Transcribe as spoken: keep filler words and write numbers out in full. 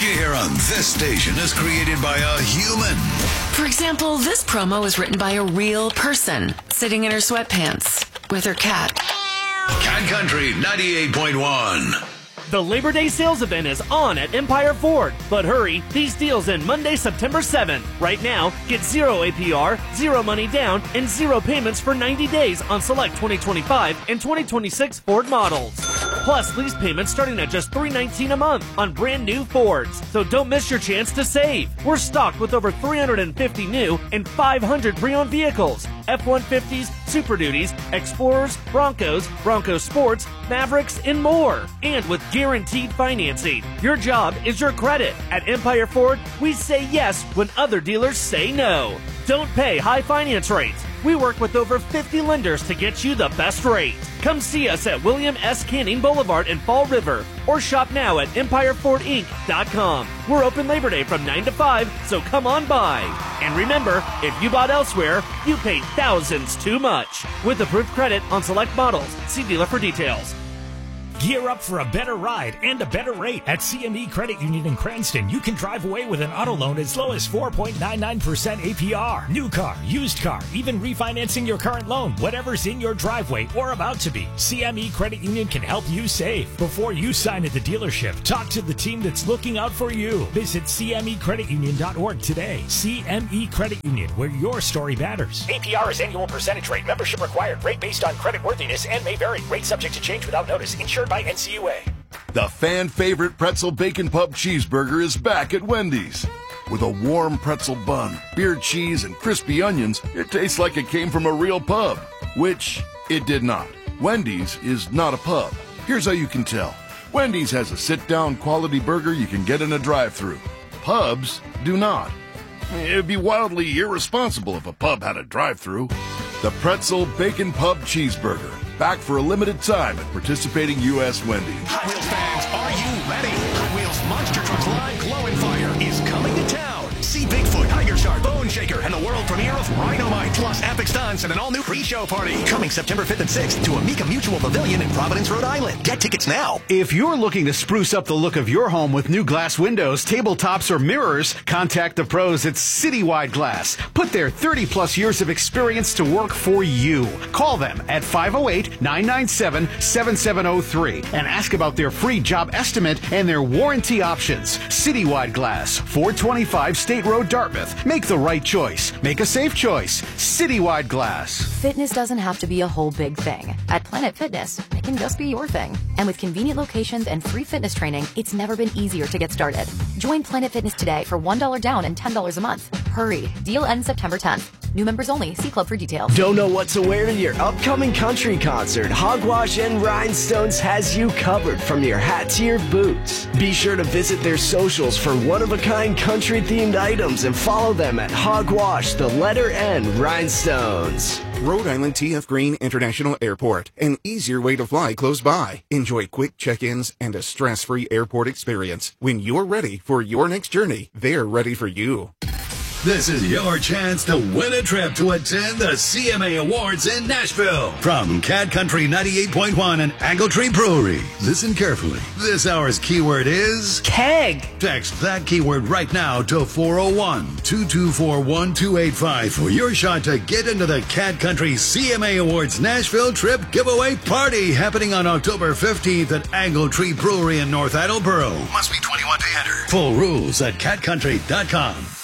What you hear on this station is created by a human. For example, this promo is written by a real person sitting in her sweatpants with her cat. Cat Country ninety-eight point one. The Labor Day sales event is on at Empire Ford. But hurry, these deals end Monday, September seventh. Right now, get zero A P R, zero money down, and zero payments for ninety days on select twenty twenty-five and twenty twenty-six Ford models. Plus, lease payments starting at just three hundred nineteen dollars a month on brand new Fords. So don't miss your chance to save. We're stocked with over three hundred fifty new and five hundred pre-owned vehicles. F one fifties, Super Duties, Explorers, Broncos, Bronco Sports, Mavericks, and more. And with guaranteed financing. Your job is your credit. At Empire Ford, we say yes when other dealers say no. Don't pay high finance rates. We work with over fifty lenders to get you the best rate. Come see us at William S. Canning Boulevard in Fall River or shop now at empire ford inc dot com. We're open Labor Day from nine to five, so come on by. And remember, if you bought elsewhere, you paid thousands too much. With approved credit on select models. See dealer for details. Gear up for a better ride and a better rate. At C M E Credit Union in Cranston, you can drive away with an auto loan as low as four point nine nine percent A P R. New car, used car, even refinancing your current loan, whatever's in your driveway or about to be. C M E Credit Union can help you save. Before you sign at the dealership, talk to the team that's looking out for you. Visit c m e credit union dot org today. C M E Credit Union, where your story matters. A P R is annual percentage rate. Membership required. Rate based on credit worthiness and may vary. Rate subject to change without notice. Insured by N C U A. The fan favorite pretzel bacon pub cheeseburger is back at Wendy's. With a warm pretzel bun, beer cheese, and crispy onions, it tastes like it came from a real pub. Which it did not. Wendy's is not a pub. Here's how you can tell. Wendy's has a sit-down quality burger you can get in a drive-thru. Pubs do not. It would be wildly irresponsible if a pub had a drive-thru. The Pretzel Bacon Pub Cheeseburger. Back for a limited time at participating U S Wendy's. Hot Wheels fans, are you ready? Hot Wheels Monster Truck Line Glow and Fire is coming to town. See Bigfoot, Tiger Shark, Bone Shaker, and the world premiere of Rhinomite, plus epic stunts and an all-new pre-show party. Coming September fifth and sixth to Amica Mutual Pavilion in Providence, Rhode Island. Get tickets now. If you're looking to spruce up the look of your home with new glass windows, tabletops, or mirrors, contact the pros at Citywide Glass. Put their thirty-plus years of experience to work for you. Call them at five oh eight, nine nine seven, seven seven oh three and ask about their free job estimate and their warranty options. Citywide Glass, four twenty-five State Road, Dartmouth. Make the right choice. Make a safe choice. Citywide Glass. Fitness doesn't have to be a whole big thing. At Planet Fitness, it can just be your thing. And with convenient locations and free fitness training, it's never been easier to get started. Join Planet Fitness today for one dollar down and ten dollars a month. Hurry. Deal ends September tenth. New members only. See club for details. Don't know what to wear to your upcoming country concert? Hogwash and Rhinestones has you covered from your hat to your boots. Be sure to visit their socials for one-of-a-kind country-themed items and follow them at Hogwash, the letter N, Rhinestones. Rhode Island T F Green International Airport, an easier way to fly close by. Enjoy quick check-ins and a stress-free airport experience. When you're ready for your next journey, they're ready for you. This is your chance to win a trip to attend the C M A Awards in Nashville. From Cat Country ninety-eight point one and Angle Tree Brewery. Listen carefully. This hour's keyword is keg. Text that keyword right now to four oh one, two two four, one two eight five for your shot to get into the Cat Country C M A Awards Nashville Trip Giveaway Party happening on October fifteenth at Angle Tree Brewery in North Attleboro. Must be twenty-one to enter. Full rules at cat country dot com.